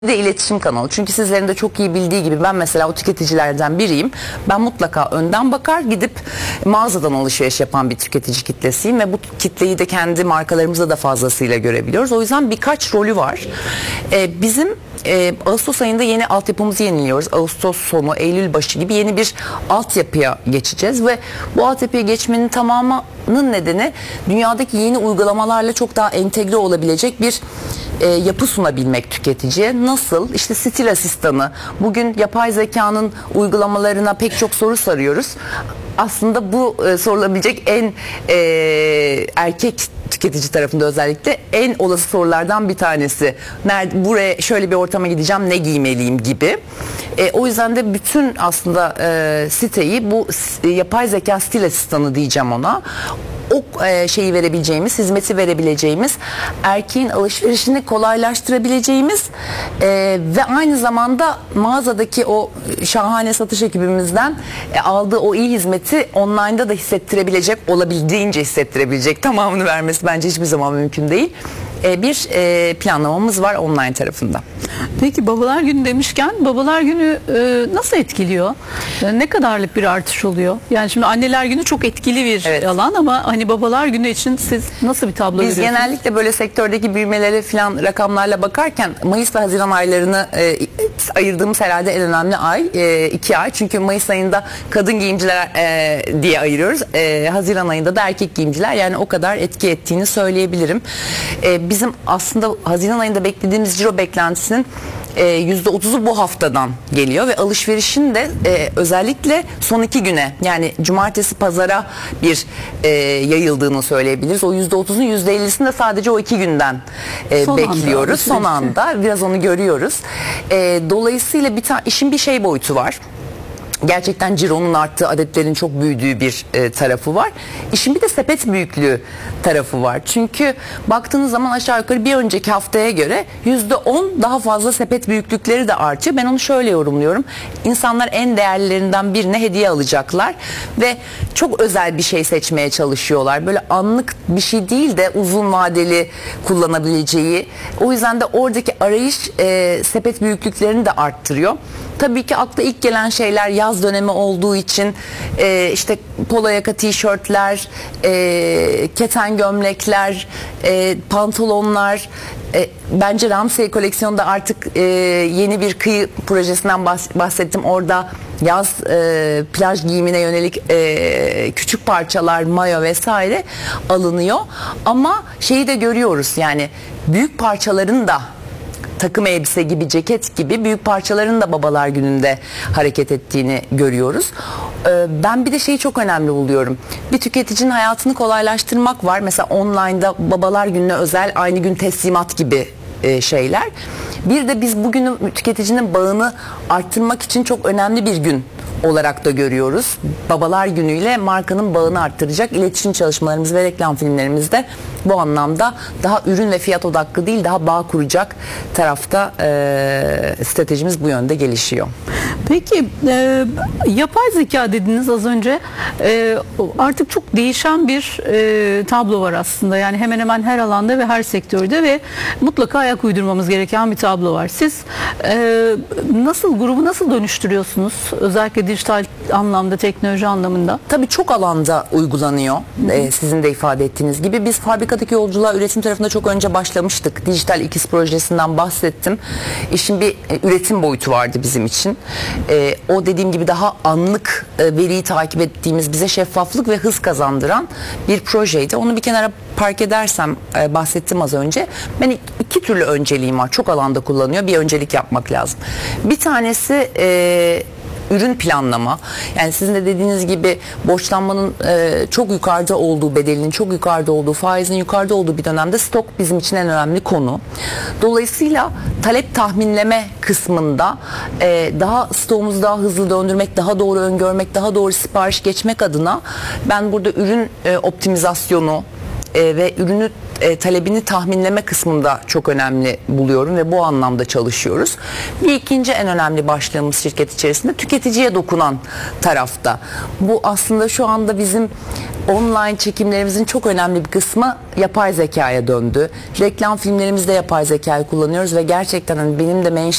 de iletişim kanalı. Çünkü sizlerin de çok iyi bildiği gibi ben mesela o tüketicilerden biriyim. Ben mutlaka önden bakar gidip mağazadan alışveriş yapan bir tüketici kitlesiyim ve bu kitleyi de kendi markalarımızda da fazlasıyla görebiliyoruz. O yüzden birkaç rolü var. Bizim Ağustos ayında yeni altyapımızı yeniliyoruz. Ağustos sonu, Eylül başı gibi yeni bir altyapıya geçeceğiz ve bu altyapıya geçmenin tamamının nedeni dünyadaki yeni uygulamalarla çok daha entegre olabilecek bir yapı sunabilmek tüketiciye. Nasıl? İşte stil asistanı. Bugün yapay zekanın uygulamalarına pek çok soru soruyoruz. Aslında bu sorulabilecek en erkek tüketici tarafında özellikle en olası sorulardan bir tanesi. Buraya şöyle bir ortama gideceğim, ne giymeliyim gibi. O yüzden de bütün aslında siteyi bu yapay zeka stil asistanı diyeceğim ona. O şeyi verebileceğimiz, hizmeti verebileceğimiz, erkeğin alışverişini kolaylaştırabileceğimiz ve aynı zamanda mağazadaki o şahane satış ekibimizden aldığı o iyi hizmeti online'da da hissettirebilecek, olabildiğince hissettirebilecek, tamamını vermesi bence hiçbir zaman mümkün değil. Bir planlamamız var online tarafında. Peki Babalar Günü demişken Babalar Günü nasıl etkiliyor? Ne kadarlık bir artış oluyor? Yani şimdi Anneler Günü çok etkili bir alan ama hani Babalar Günü için siz nasıl bir tablo görüyorsunuz? Biz genellikle böyle sektördeki büyümeleri falan rakamlarla bakarken Mayıs ve Haziran aylarını ayırdığımız herhalde en önemli ay 2 ay. Çünkü Mayıs ayında kadın giyimciler diye ayırıyoruz. Haziran ayında da erkek giyimciler, yani o kadar etki ettiğini söyleyebilirim. Bizim aslında Haziran ayında beklediğimiz ciro beklentisinin %30'u bu haftadan geliyor ve alışverişin de özellikle son 2 güne, yani cumartesi pazara bir yayıldığını söyleyebiliriz. O %30'un %50'sini de sadece o 2 günden bekliyoruz. Son anda biraz onu görüyoruz. Dolayısıyla işin bir şey boyutu var. Gerçekten cironun arttığı, adetlerin çok büyüdüğü bir tarafı var. İşin bir de sepet büyüklüğü tarafı var. Çünkü baktığınız zaman aşağı yukarı bir önceki haftaya göre %10 daha fazla sepet büyüklükleri de artıyor. Ben onu şöyle yorumluyorum. İnsanlar en değerlilerinden birine hediye alacaklar ve çok özel bir şey seçmeye çalışıyorlar. Böyle anlık bir şey değil de uzun vadeli kullanabileceği. O yüzden de oradaki arayış sepet büyüklüklerini de arttırıyor. Tabii ki akla ilk gelen şeyler yaz dönemi olduğu için işte polo yaka tişörtler, keten gömlekler, pantolonlar. Bence Ramsey koleksiyonda artık yeni bir kıyı projesinden bahsettim. Orada yaz plaj giyimine yönelik küçük parçalar, mayo vesaire alınıyor. Ama şeyi de görüyoruz, yani büyük parçaların da, takım elbise gibi, ceket gibi büyük parçaların da Babalar Günü'nde hareket ettiğini görüyoruz. Ben bir de şeyi çok önemli buluyorum. Bir tüketicinin hayatını kolaylaştırmak var. Mesela online'da Babalar Günü'ne özel aynı gün teslimat gibi şeyler. Bir de biz bugünü tüketicinin bağını arttırmak için çok önemli bir gün olarak da görüyoruz. Babalar Günü'yle markanın bağını arttıracak iletişim çalışmalarımız ve reklam filmlerimizde bu anlamda daha ürün ve fiyat odaklı değil, daha bağ kuracak tarafta stratejimiz bu yönde gelişiyor. Peki yapay zeka dediniz az önce, artık çok değişen bir tablo var aslında. Yani hemen hemen her alanda ve her sektörde ve mutlaka ayak uydurmamız gereken bir tablo var. Siz grubu nasıl dönüştürüyorsunuz? Özellikle dijital anlamda, teknoloji anlamında. Tabii çok alanda uygulanıyor. Sizin de ifade ettiğiniz gibi. Biz fabrikadaki yolculuğa üretim tarafında çok önce başlamıştık. Dijital İkiz projesinden bahsettim. İşin bir üretim boyutu vardı bizim için. O dediğim gibi daha anlık veriyi takip ettiğimiz, bize şeffaflık ve hız kazandıran bir projeydi. Onu bir kenara park edersem, bahsettim az önce. Ben 2 türlü önceliğim var. Çok alanda kullanıyor. Bir öncelik yapmak lazım. Bir tanesi ürün planlama. Yani sizin de dediğiniz gibi borçlanmanın çok yukarıda olduğu, bedelinin çok yukarıda olduğu, faizin yukarıda olduğu bir dönemde stok bizim için en önemli konu. Dolayısıyla talep tahminleme kısmında daha stoğumuzu daha hızlı döndürmek, daha doğru öngörmek, daha doğru sipariş geçmek adına ben burada ürün optimizasyonu ve ürünü talebini tahminleme kısmında çok önemli buluyorum ve bu anlamda çalışıyoruz. Bir ikinci en önemli başlığımız şirket içerisinde tüketiciye dokunan tarafta. Bu aslında şu anda bizim online çekimlerimizin çok önemli bir kısmı yapay zekaya döndü. Reklam filmlerimizde yapay zekayı kullanıyoruz ve gerçekten hani benim de